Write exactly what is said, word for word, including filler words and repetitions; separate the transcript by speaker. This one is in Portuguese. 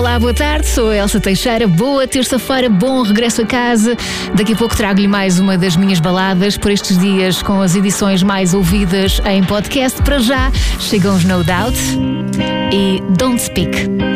Speaker 1: Olá, boa tarde, sou a Elsa Teixeira, boa terça-feira, bom regresso a casa. Daqui a pouco trago-lhe mais uma das minhas baladas por estes dias com as edições mais ouvidas em podcast. Para já chegam os No Doubt e Don't Speak.